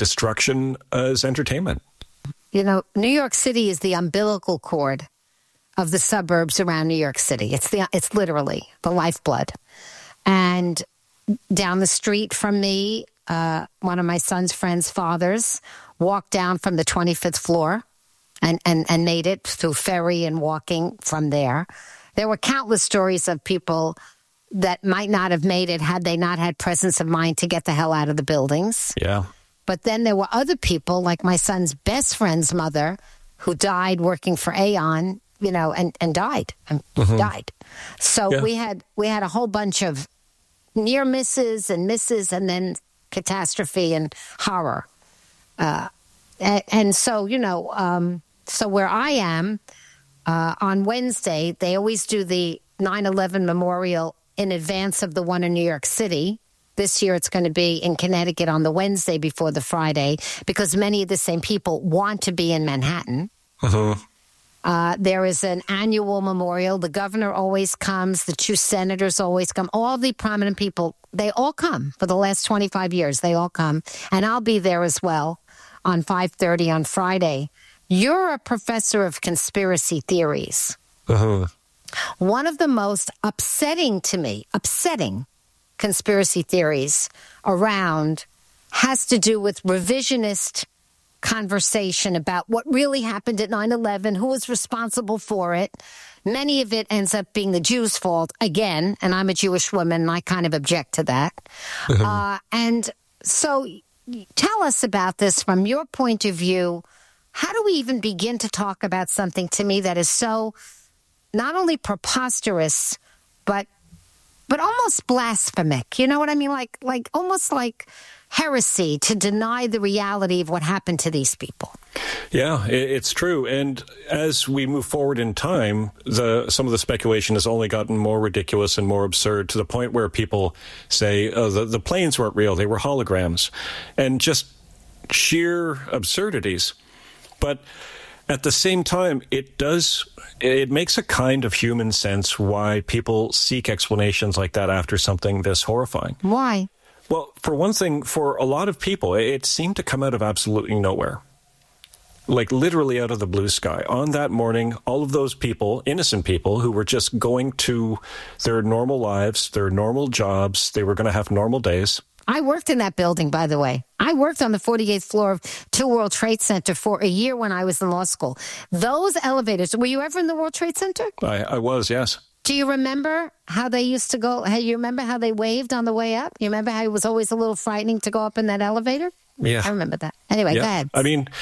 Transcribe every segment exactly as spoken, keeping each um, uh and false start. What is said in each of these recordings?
destruction as entertainment. You know, New York City is the umbilical cord of the suburbs around New York City. It's the it's literally the lifeblood. And down the street from me, uh, one of my son's friends' fathers walked down from the twenty-fifth floor and, and, and made it through ferry and walking from there. There were countless stories of people that might not have made it had they not had presence of mind to get the hell out of the buildings. Yeah. But then there were other people, like my son's best friend's mother, who died working for Aon, you know, and, and died, and mm-hmm. died. So yeah. we had we had a whole bunch of near misses and misses, and then catastrophe and horror. Uh, and, and so, you know, um, so where I am, uh, on Wednesday, they always do the nine eleven memorial in advance of the one in New York City. This year it's going to be in Connecticut on the Wednesday before the Friday, because many of the same people want to be in Manhattan. Uh-huh. Uh, there is an annual memorial. The governor always comes. The two senators always come. All the prominent people, they all come for the last twenty-five years. They all come. And I'll be there as well on five thirty on Friday. You're a professor of conspiracy theories. Uh-huh. One of the most upsetting to me, upsetting conspiracy theories around has to do with revisionist conversation about what really happened at nine eleven, who was responsible for it. Many of it ends up being the Jews' fault again, and I'm a Jewish woman, and I kind of object to that. Mm-hmm. Uh, and so tell us about this from your point of view. How do we even begin to talk about something to me that is so not only preposterous, but but almost blasphemic? You know what I mean? Like, like almost like heresy to deny the reality of what happened to these people. Yeah, it's true. And as we move forward in time, the some of the speculation has only gotten more ridiculous and more absurd, to the point where people say, oh, the, the planes weren't real, they were holograms, and just sheer absurdities. But at the same time, it does, it makes a kind of human sense why people seek explanations like that after something this horrifying. Why? Well, for one thing, for a lot of people, it seemed to come out of absolutely nowhere. Like literally out of the blue sky. On that morning, all of those people, innocent people, who were just going to their normal lives, their normal jobs, they were going to have normal days. I worked in that building, by the way. I worked on the forty-eighth floor of two World Trade Center for a year when I was in law school. Those elevators, were you ever in the World Trade Center? I, I was, yes. Do you remember how they used to go? Hey, you remember how they waved on the way up? You remember how it was always a little frightening to go up in that elevator? Yeah. I remember that. Anyway, yeah. go ahead. I mean,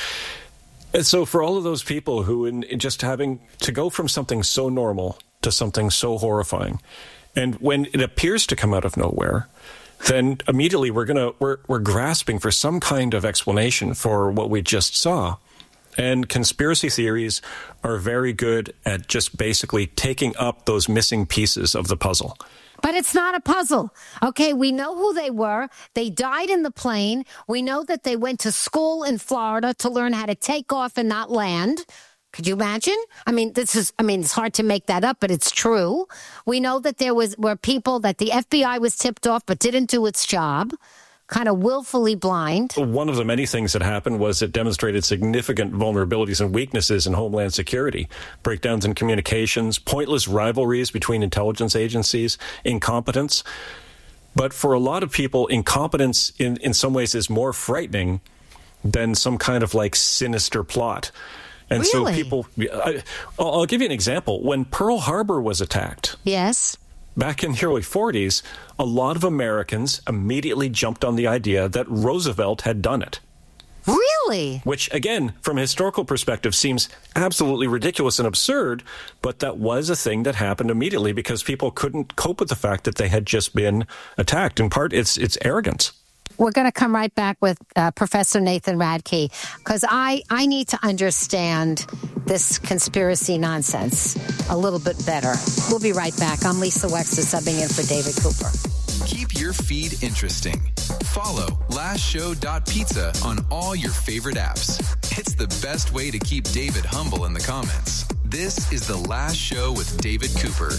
so for all of those people who, in, in just having to go from something so normal to something so horrifying, and when it appears to come out of nowhere, then immediately we're gonna we're we're grasping for some kind of explanation for what we just saw. And conspiracy theories are very good at just basically taking up those missing pieces of the puzzle. But it's not a puzzle. Okay, we know who they were. They died in the plane. We know that they went to school in Florida to learn how to take off and not land. Could you imagine? I mean, this is, I mean, it's hard to make that up, but it's true. We know that there was were people that the F B I was tipped off but didn't do its job, kind of willfully blind. One of the many things that happened was it demonstrated significant vulnerabilities and weaknesses in Homeland Security, breakdowns in communications, pointless rivalries between intelligence agencies, incompetence. But for a lot of people, incompetence in, in some ways is more frightening than some kind of like sinister plot. And really? so people, I, I'll give you an example. When Pearl Harbor was attacked, yes, back in the early forties, a lot of Americans immediately jumped on the idea that Roosevelt had done it. Really? Which, again, from a historical perspective, seems absolutely ridiculous and absurd, but that was a thing that happened immediately because people couldn't cope with the fact that they had just been attacked. In part, it's it's arrogance. We're going to come right back with uh, Professor Nathan Radke, because I, I need to understand this conspiracy nonsense a little bit better. We'll be right back. I'm Lisa Wexler, subbing in for David Cooper. Keep your feed interesting. Follow last show dot pizza on all your favorite apps. It's the best way to keep David humble in the comments. This is The Last Show with David Cooper.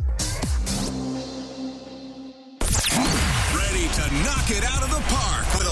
To knock it out of the park with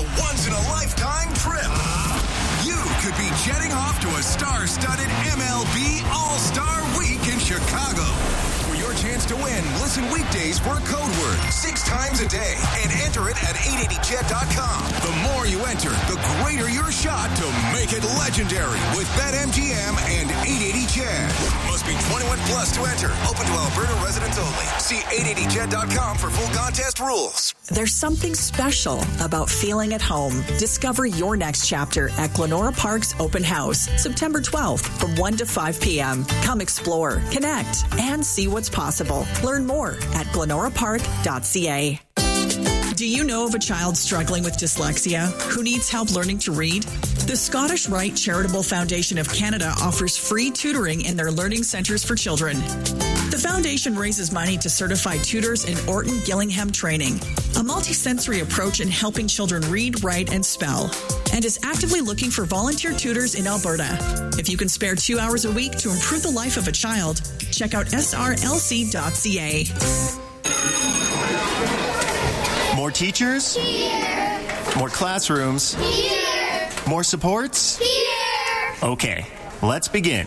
off to a star-studded M L B All-Star Week in Chicago. For your chance to win, listen weekdays for a code word six times a day and enter it at eight eighty ched dot com. The more you enter, the greater your shot to make it legendary with BetMGM and eight eighty Ched. Must be twenty-one plus to enter. Open to Alberta residents only. See eight eighty ched dot com for full contest rules. There's something special about feeling at home. Discover your next chapter at Glenora Park's Open House, September twelfth from one to five p.m. Come explore, connect, and see what's possible. Learn more at glenora park dot c a. Do you know of a child struggling with dyslexia who needs help learning to read? The Scottish Rite Charitable Foundation of Canada offers free tutoring in their learning centres for children. The foundation raises money to certify tutors in Orton Gillingham training, a multisensory approach in helping children read, write, and spell, and is actively looking for volunteer tutors in Alberta. If you can spare two hours a week to improve the life of a child, check out s r l c dot c a. More teachers? Here. More classrooms? Here. More supports? Here. Okay, let's begin.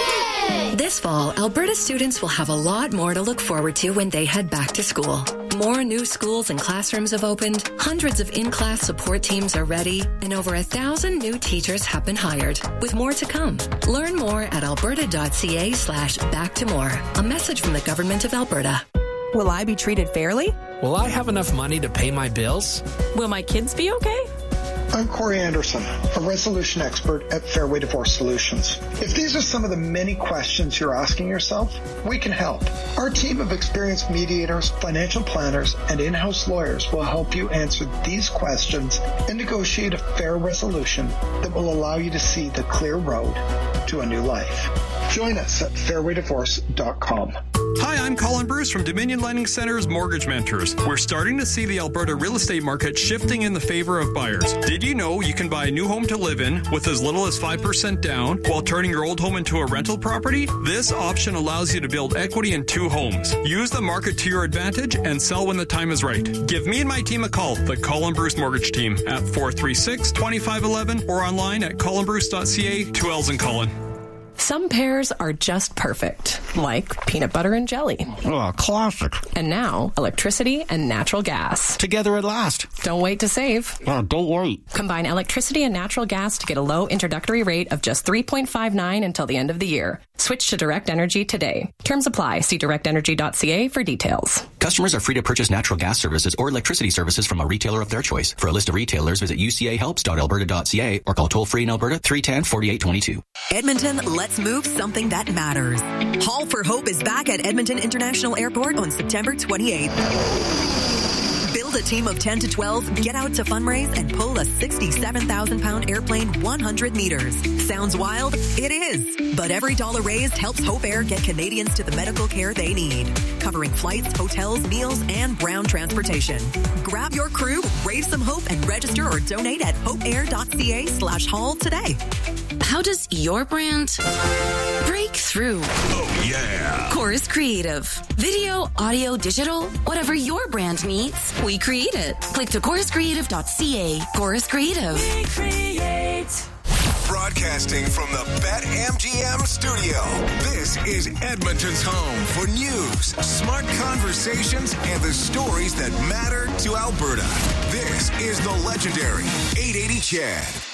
Yay! This fall, Alberta students will have a lot more to look forward to when they head back to school. More new schools and classrooms have opened, hundreds of in-class support teams are ready, and over a thousand new teachers have been hired, with more to come. Learn more at alberta dot c a slash back to more. A message from the Government of Alberta. Will I be treated fairly? Will I have enough money to pay my bills? Will my kids be okay? I'm Corey Anderson, a resolution expert at Fairway Divorce Solutions. If these are some of the many questions you're asking yourself, we can help. Our team of experienced mediators, financial planners, and in-house lawyers will help you answer these questions and negotiate a fair resolution that will allow you to see the clear road to a new life. Join us at fairway divorce dot com. Hi, I'm Colin Bruce from Dominion Lending Center's Mortgage Mentors. We're starting to see the Alberta real estate market shifting in the favor of buyers. Did you know you can buy a new home to live in with as little as five percent down while turning your old home into a rental property? This option allows you to build equity in two homes. Use the market to your advantage and sell when the time is right. Give me and my team a call, the Colin Bruce Mortgage Team, at four three six, two five one one or online at colin bruce dot c a, two L's in Colin. Some pairs are just perfect, like peanut butter and jelly. Oh, classic. And now, electricity and natural gas. Together at last. Don't wait to save. Oh, don't wait. Combine electricity and natural gas to get a low introductory rate of just three point five nine until the end of the year. Switch to Direct Energy today. Terms apply. See direct energy dot c a for details. Customers are free to purchase natural gas services or electricity services from a retailer of their choice. For a list of retailers, visit u c a helps dot alberta dot c a or call toll-free in Alberta three one zero, four eight two two. Edmonton, let's move something that matters. Haul for Hope is back at Edmonton International Airport on September twenty-eighth. Build a team of ten to twelve, get out to fundraise, and pull a sixty-seven thousand pound airplane one hundred meters. Sounds wild? It is. But every dollar raised helps Hope Air get Canadians to the medical care they need, covering flights, hotels, meals, and ground transportation. Grab your crew, raise some hope, and register or donate at hope air dot c a slash haul today. How does your brand break through? Oh, yeah. Chorus Creative. Video, audio, digital, whatever your brand needs, we create it. Click to chorus creative dot c a. Chorus Creative. We create. Broadcasting from the BetMGM studio, this is Edmonton's home for news, smart conversations, and the stories that matter to Alberta. This is the legendary eight eighty Ched.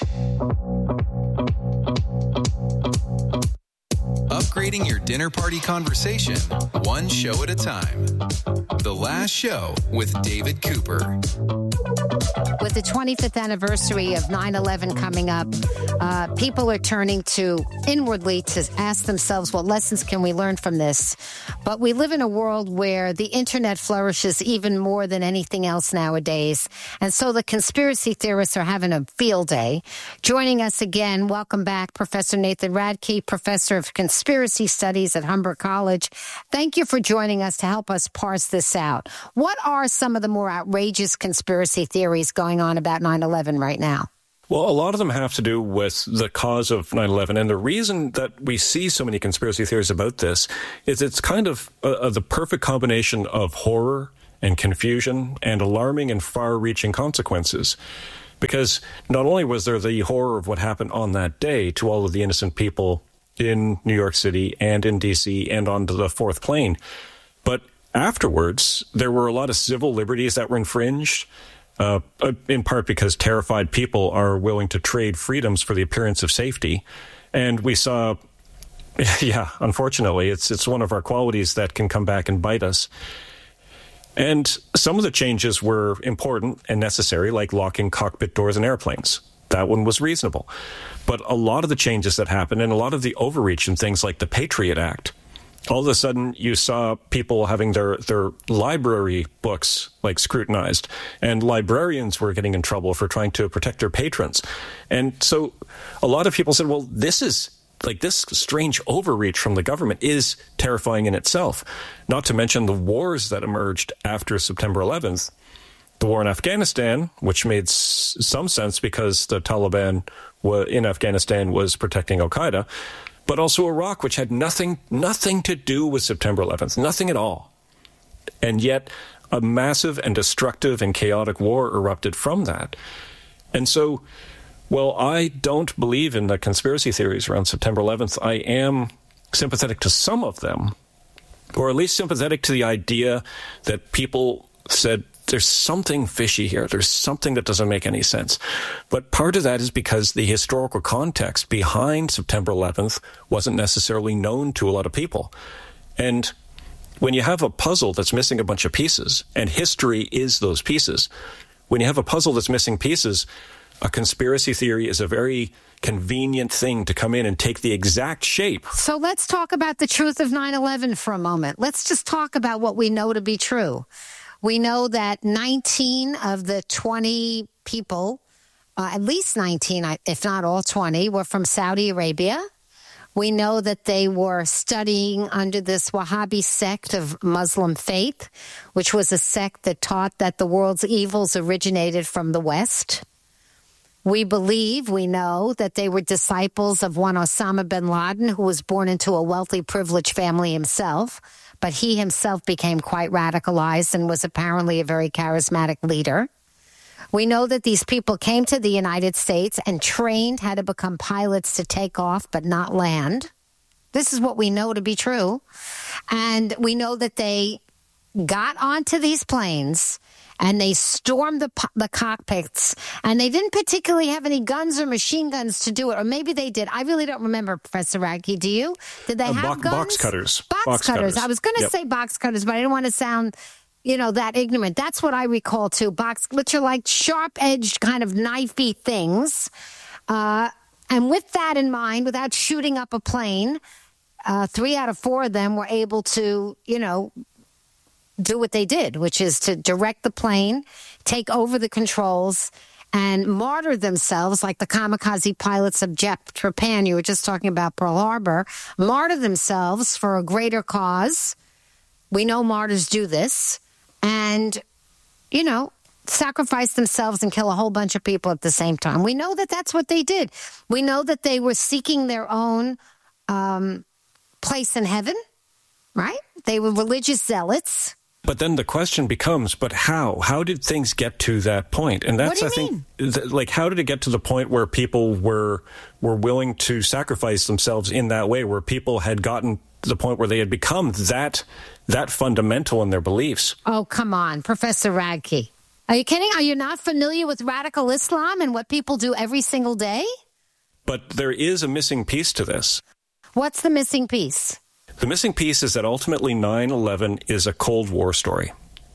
Upgrading your dinner party conversation, one show at a time. The Last Show with David Cooper. With the twenty-fifth anniversary of nine eleven coming up, uh, people are turning to inwardly to ask themselves, what lessons can we learn from this? But we live in a world where the internet flourishes even more than anything else nowadays. And so the conspiracy theorists are having a field day. Joining us again, welcome back, Professor Nathan Radke, Professor of Conspiracy Studies at Humber College. Thank you for joining us to help us parse this out. What are some of the more outrageous conspiracy theories going on about nine eleven right now? Well, a lot of them have to do with the cause of nine eleven. And the reason that we see so many conspiracy theories about this is it's kind of uh, the perfect combination of horror and confusion and alarming and far-reaching consequences. Because not only was there the horror of what happened on that day to all of the innocent people in New York City and in D C and onto the fourth plane, but afterwards, there were a lot of civil liberties that were infringed, uh, in part because terrified people are willing to trade freedoms for the appearance of safety. And we saw, yeah, unfortunately, it's it's one of our qualities that can come back and bite us. And some of the changes were important and necessary, like locking cockpit doors in airplanes. That one was reasonable. But a lot of the changes that happened and a lot of the overreach in things like the Patriot Act, all of a sudden you saw people having their, their library books like scrutinized, and librarians were getting in trouble for trying to protect their patrons. And so a lot of people said, well, this is like this strange overreach from the government is terrifying in itself, not to mention the wars that emerged after September eleventh. The war in Afghanistan, which made s- some sense because the Taliban wa- in Afghanistan was protecting Al-Qaeda, but also Iraq, which had nothing, nothing to do with September eleventh, nothing at all. And yet a massive and destructive and chaotic war erupted from that. And so, well, I don't believe in the conspiracy theories around September eleventh. I am sympathetic to some of them, or at least sympathetic to the idea that people said, there's something fishy here. There's something that doesn't make any sense. But part of that is because the historical context behind September eleventh wasn't necessarily known to a lot of people. And when you have a puzzle that's missing a bunch of pieces, and history is those pieces, when you have a puzzle that's missing pieces, a conspiracy theory is a very convenient thing to come in and take the exact shape. So let's talk about the truth of nine eleven for a moment. Let's just talk about what we know to be true. We know that nineteen of the twenty people, uh, at least nineteen, if not all twenty, were from Saudi Arabia. We know that they were studying under this Wahhabi sect of Muslim faith, which was a sect that taught that the world's evils originated from the West. We believe, we know, that they were disciples of one Osama bin Laden, who was born into a wealthy, privileged family himself. But he himself became quite radicalized and was apparently a very charismatic leader. We know that these people came to the United States and trained how to become pilots to take off but not land. This is what we know to be true. And we know that they got onto these planes and they stormed the the cockpits, and they didn't particularly have any guns or machine guns to do it. Or maybe they did. I really don't remember, Professor Radke. Do you? Did they uh, have bo- guns? Box cutters. Box, box cutters. cutters. I was going to yep. say box cutters, but I didn't want to sound, you know, that ignorant. That's what I recall, too. Box, which are like sharp-edged kind of knifey things. Uh, and with that in mind, without shooting up a plane, uh, three out of four of them were able to, you know, do what they did, which is to direct the plane, take over the controls, and martyr themselves like the kamikaze pilots of Japan. You were just talking about Pearl Harbor. Martyr themselves for a greater cause. We know martyrs do this. And, you know, sacrifice themselves and kill a whole bunch of people at the same time. We know that that's what they did. We know that they were seeking their own um, place in heaven, right? They were religious zealots. But then the question becomes, but how? How did things get to that point? And that's, what do you I mean? think, th- like, how did it get to the point where people were were willing to sacrifice themselves in that way, where people had gotten to the point where they had become that that fundamental in their beliefs? Oh, come on, Professor Radke. Are you kidding? Are you not familiar with radical Islam and what people do every single day? But there is a missing piece to this. What's the missing piece? The missing piece is that ultimately nine eleven is a Cold War story.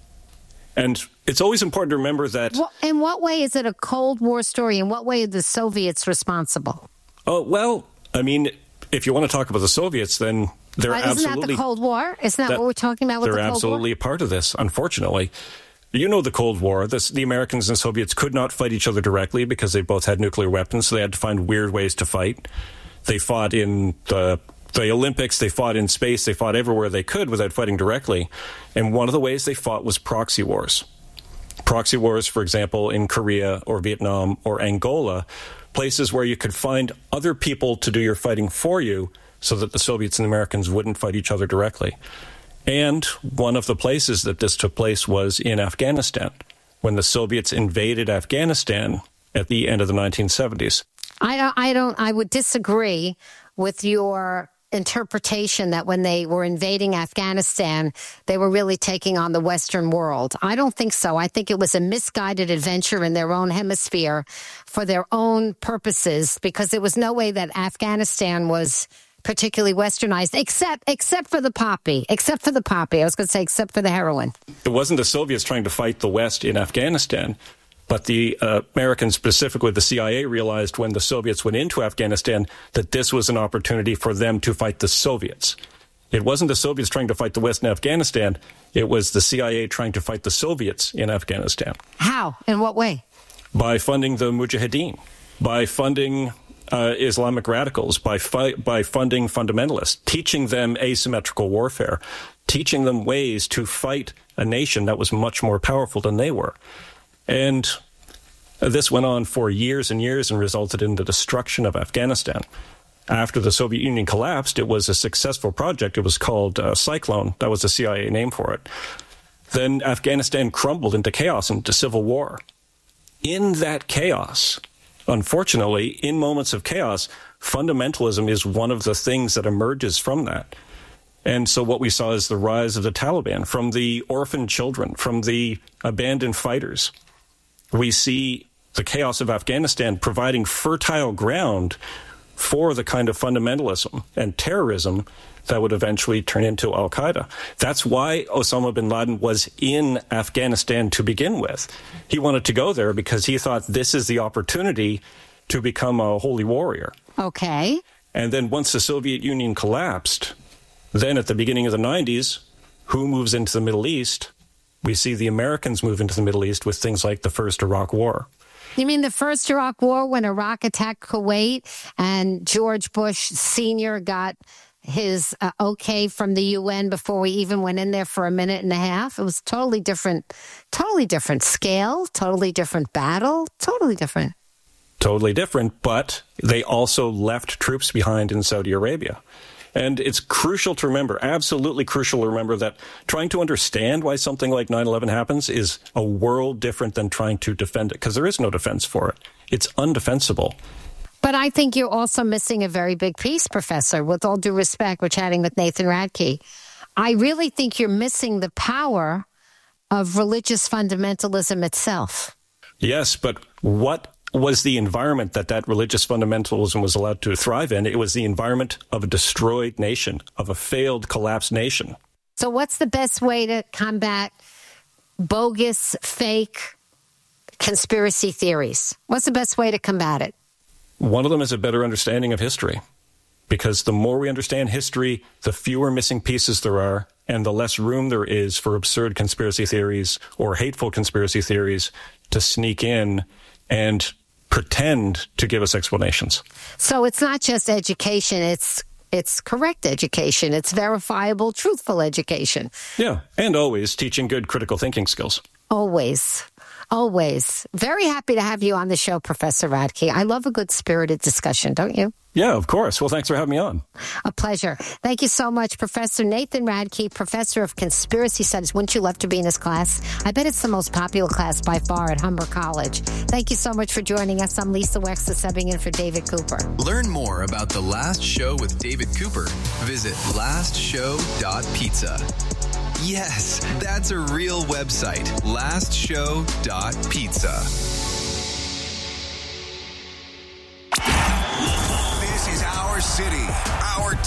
And it's always important to remember that... Well, in what way is it a Cold War story? In what way are the Soviets responsible? Oh, well, I mean, if you want to talk about the Soviets, then they're uh, isn't absolutely... Isn't that the Cold War? Isn't that, that what we're talking about with the Cold War? They're absolutely a part of this, unfortunately. You know the Cold War. This, the Americans and Soviets could not fight each other directly because they both had nuclear weapons, so they had to find weird ways to fight. They fought in the... The Olympics, they fought in space, they fought everywhere they could without fighting directly. And one of the ways they fought was proxy wars. Proxy wars, for example, in Korea or Vietnam or Angola, places where you could find other people to do your fighting for you so that the Soviets and the Americans wouldn't fight each other directly. And one of the places that this took place was in Afghanistan. When the Soviets invaded Afghanistan at the end of the nineteen seventies. I don't, I don't, I would disagree with your interpretation that when they were invading Afghanistan, they were really taking on the Western world. I don't think so. I think it was a misguided adventure in their own hemisphere for their own purposes, because there was no way that Afghanistan was particularly westernized, except except for the poppy, except for the poppy. I was going to say except for the heroin. It wasn't the Soviets trying to fight the West in Afghanistan, but the uh, Americans, specifically the C I A, realized when the Soviets went into Afghanistan that this was an opportunity for them to fight the Soviets. It wasn't the Soviets trying to fight the West in Afghanistan. It was the C I A trying to fight the Soviets in Afghanistan. How? In what way? By funding the Mujahideen, by funding uh, Islamic radicals, by, fi- by funding fundamentalists, teaching them asymmetrical warfare, teaching them ways to fight a nation that was much more powerful than they were. And this went on for years and years and resulted in the destruction of Afghanistan. After the Soviet Union collapsed, it was a successful project. It was called uh, Cyclone. That was the C I A name for it. Then Afghanistan crumbled into chaos and into civil war. In that chaos, unfortunately, in moments of chaos, fundamentalism is one of the things that emerges from that. And so what we saw is the rise of the Taliban, from the orphaned children, from the abandoned fighters. We see the chaos of Afghanistan providing fertile ground for the kind of fundamentalism and terrorism that would eventually turn into al-Qaeda. That's why Osama bin Laden was in Afghanistan to begin with. He wanted to go there because he thought this is the opportunity to become a holy warrior. Okay. And then once the Soviet Union collapsed, then at the beginning of the nineties, who moves into the Middle East? We see the Americans move into the Middle East with things like the first Iraq War. You mean the first Iraq War, when Iraq attacked Kuwait and George Bush Senior got his uh, okay from the U N before we even went in there for a minute and a half? It was totally different, totally different scale, totally different battle, totally different. Totally different, but they also left troops behind in Saudi Arabia. And it's crucial to remember, absolutely crucial to remember, that trying to understand why something like nine eleven happens is a world different than trying to defend it, because there is no defense for it. It's undefensible. But I think you're also missing a very big piece, Professor. With all due respect, we're chatting with Nathan Radke. I really think you're missing the power of religious fundamentalism itself. Yes, but what was the environment that that religious fundamentalism was allowed to thrive in? It was the environment of a destroyed nation, of a failed, collapsed nation. So what's the best way to combat bogus, fake conspiracy theories? What's the best way to combat it? One of them is a better understanding of history, because the more we understand history, the fewer missing pieces there are, and the less room there is for absurd conspiracy theories or hateful conspiracy theories to sneak in and pretend to give us explanations. So it's not just education, it's it's correct education, it's verifiable, truthful education. Yeah, and always teaching good critical thinking skills. Always. Always. Very happy to have you on the show, Professor Radke. I love a good spirited discussion, don't you? Yeah, of course. Well, thanks for having me on. A pleasure. Thank you so much, Professor Nathan Radke, Professor of Conspiracy Studies. Wouldn't you love to be in his class? I bet it's the most popular class by far at Humber College. Thank you so much for joining us. I'm Lisa Wexler, subbing in for David Cooper. Learn more about The Last Show with David Cooper. Visit last show dot pizza. Yes, that's a real website, last show dot pizza. This is our city, our